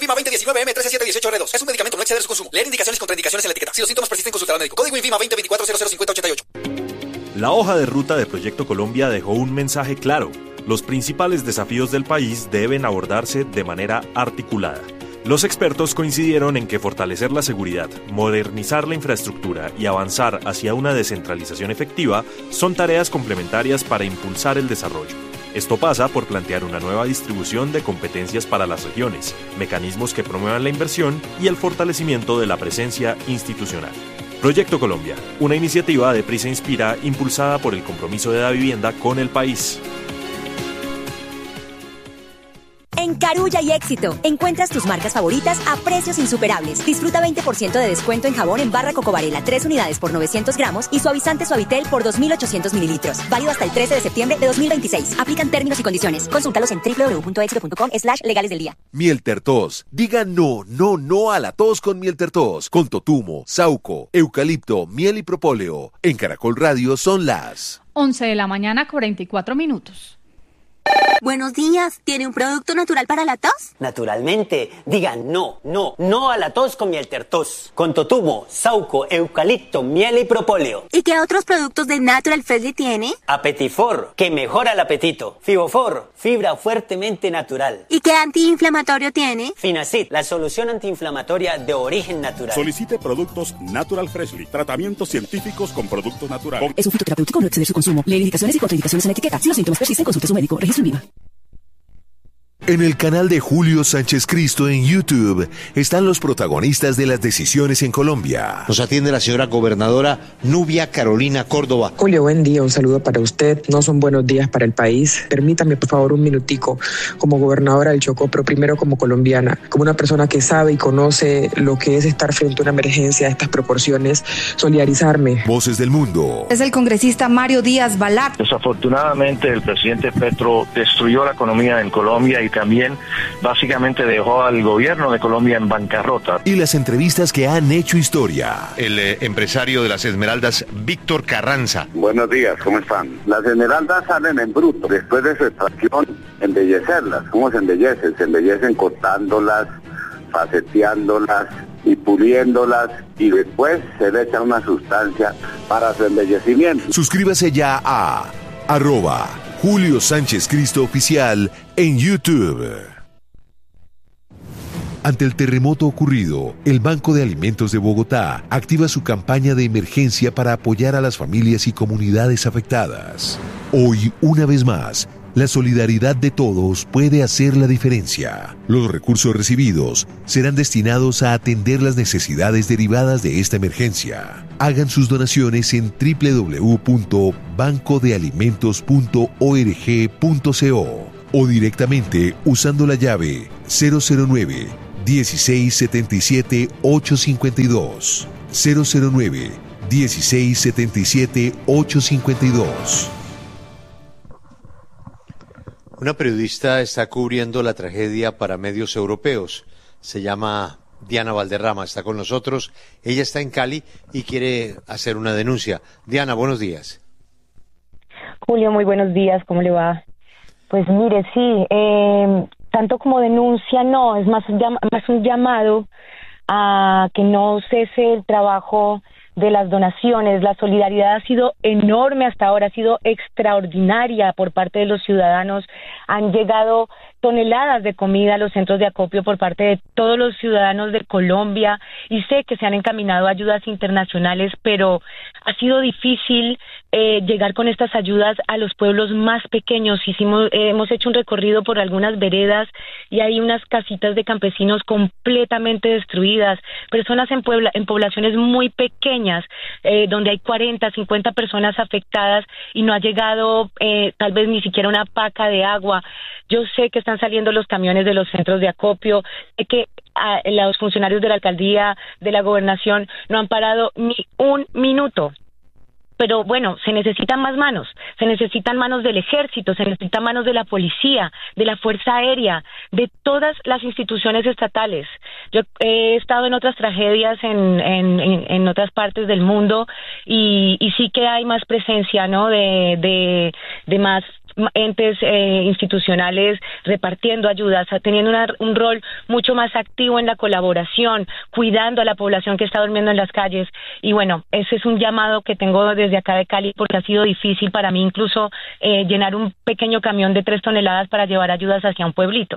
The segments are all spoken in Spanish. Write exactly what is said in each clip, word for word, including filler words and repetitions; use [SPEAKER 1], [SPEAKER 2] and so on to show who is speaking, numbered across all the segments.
[SPEAKER 1] INVIMA veinte diecinueve M trece siete dieciocho R dos. Es un medicamento, no exceder su consumo. Leer indicaciones y contraindicaciones en la etiqueta. Si los síntomas persisten, consultar al médico. Código INVIMA veinte veinticuatro cero cero cincuenta ochenta y ocho.
[SPEAKER 2] La hoja de ruta de Proyecto Colombia dejó un mensaje claro. Los principales desafíos del país deben abordarse de manera articulada. Los expertos coincidieron en que fortalecer la seguridad, modernizar la infraestructura y avanzar hacia una descentralización efectiva son tareas complementarias para impulsar el desarrollo. Esto pasa por plantear una nueva distribución de competencias para las regiones, mecanismos que promuevan la inversión y el fortalecimiento de la presencia institucional. Proyecto Colombia, una iniciativa de Prisa Inspira impulsada por el compromiso de la vivienda con el país.
[SPEAKER 3] En Carulla y Éxito, encuentras tus marcas favoritas a precios insuperables. Disfruta veinte por ciento de descuento en jabón en barra Coco Varela, tres unidades por novecientos gramos y suavizante Suavitel por dos mil ochocientos mililitros. Válido hasta el trece de septiembre de dos mil veintiséis. Aplican términos y condiciones. Consúltalos en doble u doble u doble u punto éxito punto com slash legales del día.
[SPEAKER 4] Miel Tertos. Diga no, no, no a la tos con Miel Tertos. Con totumo, sauco, eucalipto, miel y propóleo. En Caracol Radio son las
[SPEAKER 5] once de la mañana, cuarenta y cuatro minutos.
[SPEAKER 6] Buenos días, ¿tiene un producto natural para la tos?
[SPEAKER 7] Naturalmente, digan no, no, no a la tos con Miel Tertos. Con totumo, sauco, eucalipto, miel y propóleo.
[SPEAKER 6] ¿Y qué otros productos de Natural Freshly tiene?
[SPEAKER 7] Apetifor, que mejora el apetito. Fibofor, fibra fuertemente natural.
[SPEAKER 6] ¿Y qué antiinflamatorio tiene?
[SPEAKER 7] Finacid, la solución antiinflamatoria de origen natural.
[SPEAKER 8] Solicite productos Natural Freshly, tratamientos científicos con productos naturales.
[SPEAKER 9] Es un fitoterapéutico, no exceder su consumo. Lee indicaciones y contraindicaciones en la etiqueta. Si los síntomas persisten, consulte a su médico. Registro en Viva.
[SPEAKER 4] En el canal de Julio Sánchez Cristo en YouTube están los protagonistas de las decisiones en Colombia.
[SPEAKER 10] Nos atiende la señora gobernadora Nubia Carolina Córdoba.
[SPEAKER 11] Julio, buen día, un saludo para usted. No son buenos días para el país. Permítame, por favor, un minutico como gobernadora del Chocó, pero primero como colombiana, como una persona que sabe y conoce lo que es estar frente a una emergencia de estas proporciones, solidarizarme.
[SPEAKER 4] Voces del mundo.
[SPEAKER 5] Es el congresista Mario Díaz Balart.
[SPEAKER 12] Desafortunadamente, el presidente Petro destruyó la economía en Colombia y también básicamente dejó al gobierno de Colombia en bancarrota.
[SPEAKER 4] Y las entrevistas que han hecho historia.
[SPEAKER 10] El eh, empresario de las Esmeraldas, Víctor Carranza.
[SPEAKER 13] Buenos días, ¿cómo están? Las esmeraldas salen en bruto. Después de su extracción, embellecerlas. ¿Cómo se embellecen? Se embellecen cortándolas, faceteándolas y puliéndolas, y después se le echa una sustancia para su embellecimiento.
[SPEAKER 4] Suscríbase ya a arroba Julio Sánchez Cristo Oficial en YouTube. Ante el terremoto ocurrido, el Banco de Alimentos de Bogotá activa su campaña de emergencia para apoyar a las familias y comunidades afectadas. Hoy, una vez más, la solidaridad de todos puede hacer la diferencia. Los recursos recibidos serán destinados a atender las necesidades derivadas de esta emergencia. Hagan sus donaciones en doble u doble u doble u punto banco de alimentos punto org punto co o directamente usando la llave cero cero nueve, dieciséis setenta y siete, ochocientos cincuenta y dos. cero cero nueve, dieciséis setenta y siete, ochocientos cincuenta y dos.
[SPEAKER 10] Una periodista está cubriendo la tragedia para medios europeos. Se llama Diana Valderrama, está con nosotros. Ella está en Cali y quiere hacer una denuncia. Diana, buenos días.
[SPEAKER 14] Julio, muy buenos días, ¿cómo le va? Pues mire, sí, eh, tanto como denuncia no, es más un, llam- más un llamado a que no cese el trabajo de las donaciones. La solidaridad ha sido enorme hasta ahora, ha sido extraordinaria por parte de los ciudadanos. Han llegado toneladas de comida a los centros de acopio por parte de todos los ciudadanos de Colombia, y sé que se han encaminado ayudas internacionales, pero ha sido difícil eh, llegar con estas ayudas a los pueblos más pequeños. Hicimos, eh, hemos hecho un recorrido por algunas veredas y hay unas casitas de campesinos completamente destruidas, personas en, puebla, en poblaciones muy pequeñas, eh, donde hay cuarenta, cincuenta personas afectadas y no ha llegado eh, tal vez ni siquiera una paca de agua. Yo sé que están saliendo los camiones de los centros de acopio, sé que a, los funcionarios de la alcaldía, de la gobernación, no han parado ni un minuto. Pero bueno, se necesitan más manos, se necesitan manos del ejército, se necesitan manos de la policía, de la Fuerza Aérea, de todas las instituciones estatales. Yo he estado en otras tragedias en, en, en, en otras partes del mundo y, y sí que hay más presencia, ¿no? De, de, de más entes eh, institucionales repartiendo ayudas, teniendo una, un rol mucho más activo en la colaboración, cuidando a la población que está durmiendo en las calles. Y bueno, ese es un llamado que tengo desde acá de Cali, porque ha sido difícil para mí incluso eh, llenar un pequeño camión de tres toneladas para llevar ayudas hacia un pueblito.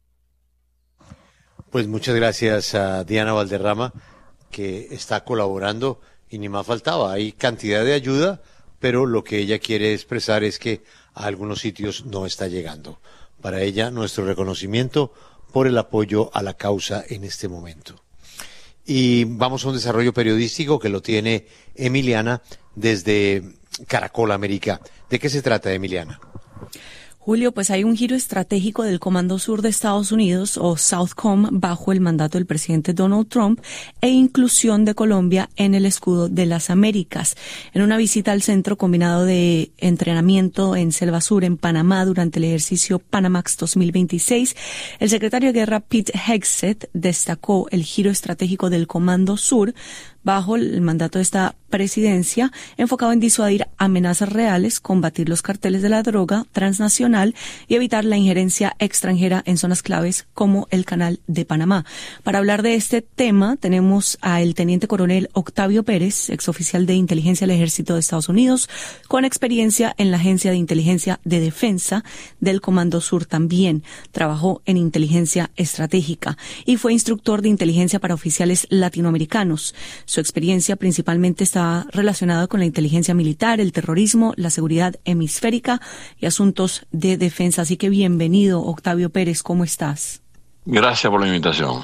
[SPEAKER 10] Pues muchas gracias a Diana Valderrama, que está colaborando, y ni más faltaba, hay cantidad de ayuda, pero lo que ella quiere expresar es que a algunos sitios no está llegando. Para ella, nuestro reconocimiento por el apoyo a la causa en este momento. Y vamos a un desarrollo periodístico que lo tiene Emiliana desde Caracol América. ¿De qué se trata, Emiliana?
[SPEAKER 15] Julio, pues hay un giro estratégico del Comando Sur de Estados Unidos, o Southcom, bajo el mandato del presidente Donald Trump, e inclusión de Colombia en el escudo de las Américas. En una visita al Centro Combinado de Entrenamiento en Selva Sur, en Panamá, durante el ejercicio Panamax dos mil veintiséis, el secretario de Guerra Pete Hegseth destacó el giro estratégico del Comando Sur bajo el mandato de esta presidencia, enfocado en disuadir amenazas reales, combatir los carteles de la droga transnacional y evitar la injerencia extranjera en zonas claves como el Canal de Panamá. Para hablar de este tema, tenemos al teniente coronel Octavio Pérez, exoficial de inteligencia del Ejército de Estados Unidos, con experiencia en la Agencia de Inteligencia de Defensa del Comando Sur también. Trabajó en inteligencia estratégica y fue instructor de inteligencia para oficiales latinoamericanos. Su experiencia principalmente está relacionada con la inteligencia militar, el terrorismo, la seguridad hemisférica y asuntos de defensa. Así que bienvenido, Octavio Pérez, ¿cómo estás?
[SPEAKER 16] Gracias por la invitación.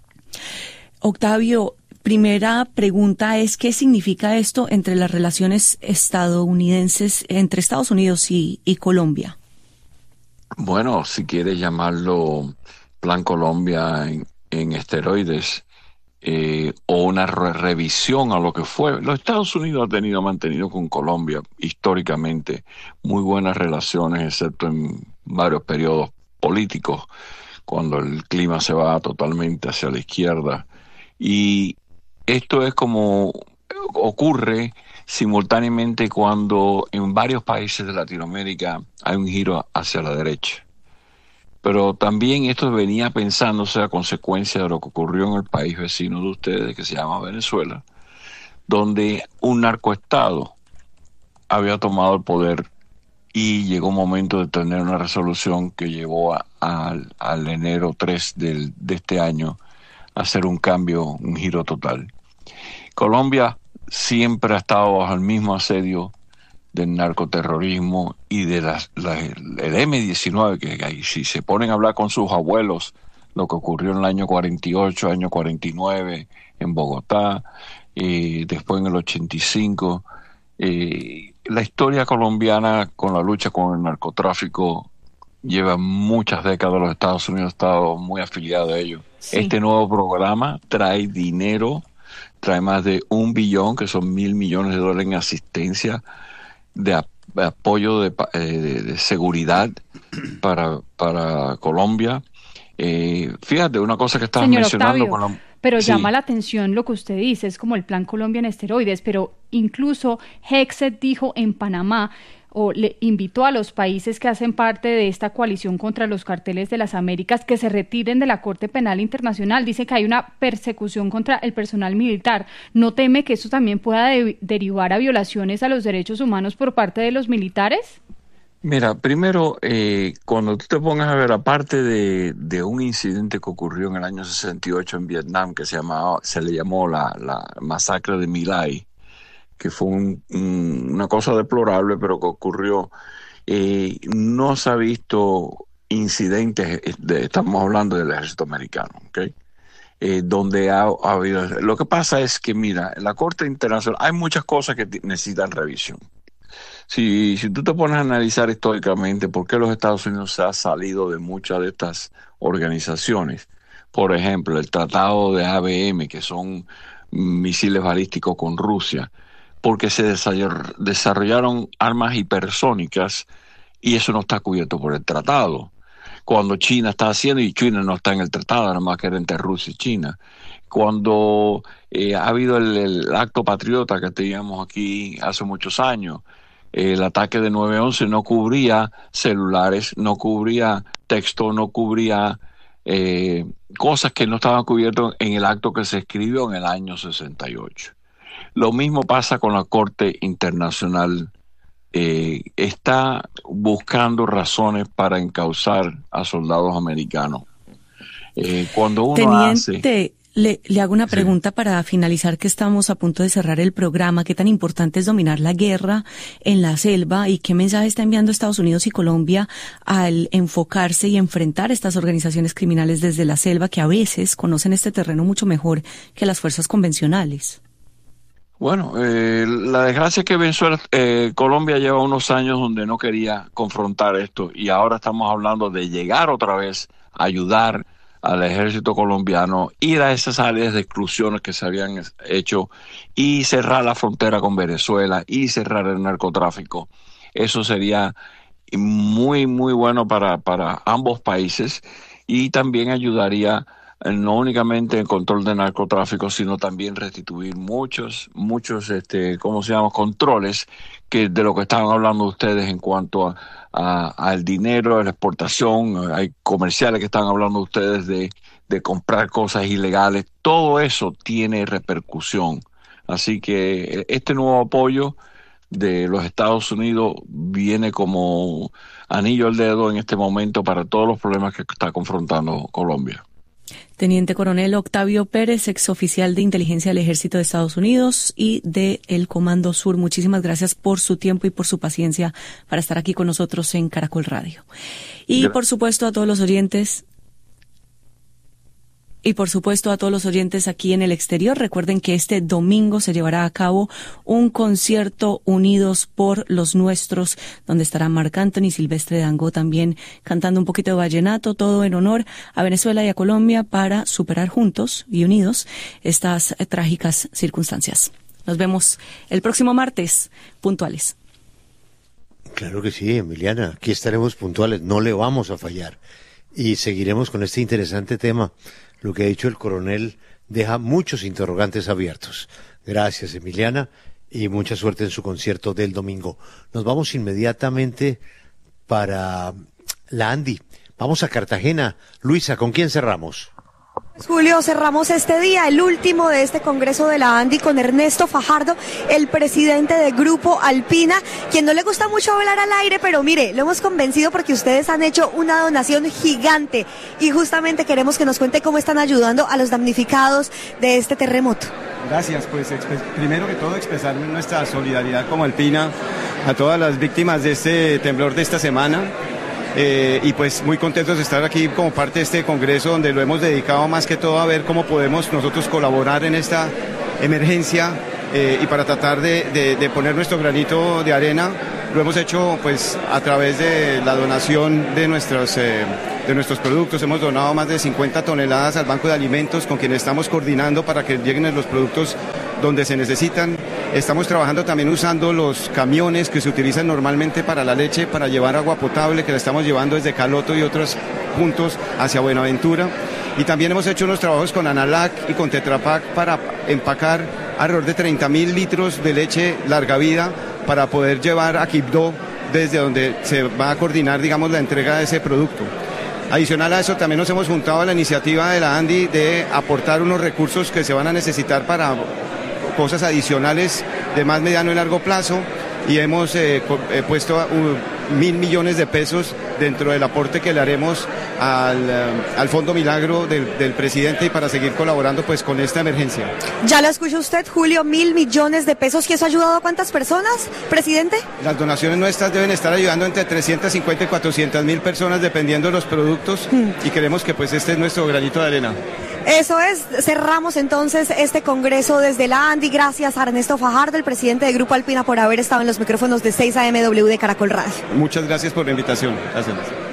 [SPEAKER 15] Octavio, primera pregunta es, ¿qué significa esto entre las relaciones estadounidenses, entre Estados Unidos y, y Colombia?
[SPEAKER 16] Bueno, si quieres llamarlo Plan Colombia en, en esteroides, Eh, o una re revisión a lo que fue. Los Estados Unidos han tenido, mantenido con Colombia históricamente muy buenas relaciones, excepto en varios periodos políticos, cuando el clima se va totalmente hacia la izquierda. Y esto es como ocurre simultáneamente cuando en varios países de Latinoamérica hay un giro hacia la derecha. Pero también esto venía pensándose a consecuencia de lo que ocurrió en el país vecino de ustedes, que se llama Venezuela, donde un narcoestado había tomado el poder y llegó un momento de tener una resolución que llevó a, a, al enero tres del, de este año a hacer un cambio, un giro total. Colombia siempre ha estado bajo el mismo asedio del narcoterrorismo y de las, la, el eme diecinueve, que, que si se ponen a hablar con sus abuelos, lo que ocurrió en el año cuarenta y ocho, año cuarenta y nueve en Bogotá, y después en el ochenta y cinco, eh, la historia colombiana con la lucha con el narcotráfico lleva muchas décadas. Los Estados Unidos han estado muy afiliados a ello. Sí. Este nuevo programa trae dinero, trae más de un billón, que son mil millones de dólares en asistencia, de, ap de apoyo de, de, de seguridad para, para Colombia. Eh, fíjate, una cosa que estabas mencionando.
[SPEAKER 5] Octavio,
[SPEAKER 16] con la...
[SPEAKER 5] pero
[SPEAKER 16] sí.
[SPEAKER 5] llama la atención lo que usted dice, es como el Plan Colombia en esteroides, pero incluso Hegseth dijo en Panamá, o le invitó a los países que hacen parte de esta coalición contra los carteles de las Américas que se retiren de la Corte Penal Internacional. Dice que hay una persecución contra el personal militar. ¿No teme que eso también pueda de derivar a violaciones a los derechos humanos por parte de los militares?
[SPEAKER 16] Mira, primero, eh, cuando tú te pongas a ver, aparte de, de un incidente que ocurrió en el año sesenta y ocho en Vietnam, que se llamaba, se le llamó la, la masacre de My Lai, que fue un, un, una cosa deplorable, pero que ocurrió, eh, no se ha visto incidentes, de, estamos hablando del ejército americano, ¿okay? eh, donde ha, ha habido... Lo que pasa es que, mira, en la Corte Internacional hay muchas cosas que necesitan revisión. Si, si tú te pones a analizar históricamente por qué los Estados Unidos se ha salido de muchas de estas organizaciones, por ejemplo, el Tratado de A B M, que son misiles balísticos con Rusia, porque se desarrollaron armas hipersónicas y eso no está cubierto por el tratado. Cuando China está haciendo, y China no está en el tratado, nada más que era entre Rusia y China. Cuando eh, ha habido el, el acto patriota que teníamos aquí hace muchos años, El ataque de nueve once no cubría celulares, no cubría texto, no cubría eh, cosas que no estaban cubiertas en el acto que se escribió en el año sesenta y ocho. Lo mismo pasa con la Corte Internacional. Eh, está buscando razones para encausar a soldados americanos. Eh, cuando uno
[SPEAKER 15] Teniente,
[SPEAKER 16] hace...
[SPEAKER 15] le, le hago una pregunta sí. para finalizar, que estamos a punto de cerrar el programa. ¿Qué tan importante es dominar la guerra en la selva y qué mensaje está enviando Estados Unidos y Colombia al enfocarse y enfrentar estas organizaciones criminales desde la selva, que a veces conocen este terreno mucho mejor que las fuerzas convencionales?
[SPEAKER 16] Bueno, eh, la desgracia es que Venezuela, eh, Colombia lleva unos años donde no quería confrontar esto y ahora estamos hablando de llegar otra vez a ayudar al ejército colombiano, ir a esas áreas de exclusiones que se habían hecho y cerrar la frontera con Venezuela y cerrar el narcotráfico. Eso sería muy, muy bueno para, para ambos países y también ayudaría no únicamente el control de narcotráfico, sino también restituir muchos, muchos, este, ¿cómo se llama?, controles que de lo que estaban hablando ustedes en cuanto a, a al dinero, a la exportación. Hay comerciales que están hablando ustedes de, de comprar cosas ilegales. Todo eso tiene repercusión. Así que este nuevo apoyo de los Estados Unidos viene como anillo al dedo en este momento para todos los problemas que está confrontando Colombia.
[SPEAKER 15] Teniente Coronel Octavio Pérez, exoficial de inteligencia del Ejército de Estados Unidos y del Comando Sur, muchísimas gracias por su tiempo y por su paciencia para estar aquí con nosotros en Caracol Radio. Y por supuesto a todos los oyentes... Y por supuesto a todos los oyentes aquí en el exterior, recuerden que este domingo se llevará a cabo un concierto Unidos por los Nuestros, donde estará Marc Anthony, Silvestre Dangond también cantando un poquito de vallenato, todo en honor a Venezuela y a Colombia para superar juntos y unidos estas eh, trágicas circunstancias. Nos vemos el próximo martes, puntuales.
[SPEAKER 10] Claro que sí, Emiliana, aquí estaremos puntuales, no le vamos a fallar. Y seguiremos con este interesante tema. Lo que ha dicho el coronel deja muchos interrogantes abiertos. Gracias, Emiliana, y mucha suerte en su concierto del domingo. Nos vamos inmediatamente para la Andi. Vamos a Cartagena. Luisa, ¿con quién cerramos?
[SPEAKER 17] Julio, cerramos este día, el último de este Congreso de la ANDI, con Ernesto Fajardo, el presidente del Grupo Alpina, quien no le gusta mucho hablar al aire, pero mire, lo hemos convencido porque ustedes han hecho una donación gigante y justamente queremos que nos cuente cómo están ayudando a los damnificados de este terremoto.
[SPEAKER 18] Gracias, pues primero que todo expresar nuestra solidaridad como Alpina a todas las víctimas de este temblor de esta semana. Eh, y pues muy contentos de estar aquí como parte de este congreso, donde lo hemos dedicado más que todo a ver cómo podemos nosotros colaborar en esta emergencia eh, y para tratar de, de, de poner nuestro granito de arena. Lo hemos hecho pues a través de la donación de nuestros, eh, de nuestros productos. Hemos donado más de cincuenta toneladas al Banco de Alimentos, con quien estamos coordinando para que lleguen los productos donde se necesitan. Estamos trabajando también usando los camiones que se utilizan normalmente para la leche, para llevar agua potable, que la estamos llevando desde Caloto y otros puntos hacia Buenaventura. Y también hemos hecho unos trabajos con Analac y con Tetra Pak para empacar alrededor de treinta mil litros de leche larga vida para poder llevar a Quibdó, desde donde se va a coordinar, digamos, la entrega de ese producto. Adicional a eso, también nos hemos juntado a la iniciativa de la ANDI de aportar unos recursos que se van a necesitar para cosas adicionales de más mediano y largo plazo, y hemos eh, eh, puesto uh, mil millones de pesos dentro del aporte que le haremos al, uh, al Fondo Milagro del, del presidente, y para seguir colaborando pues con esta emergencia.
[SPEAKER 17] Ya lo escuchó usted, Julio, mil millones de pesos. ¿Y eso ha ayudado a cuántas personas, presidente?
[SPEAKER 18] Las donaciones nuestras deben estar ayudando entre trescientas cincuenta y cuatrocientas mil personas, dependiendo de los productos, hmm. y queremos que pues este es nuestro granito de arena.
[SPEAKER 17] Eso es, cerramos entonces este congreso desde la ANDI. Gracias a Ernesto Fajardo, el presidente del Grupo Alpina, por haber estado en los micrófonos de seis A M W de Caracol Radio.
[SPEAKER 18] Muchas gracias por la invitación. Gracias.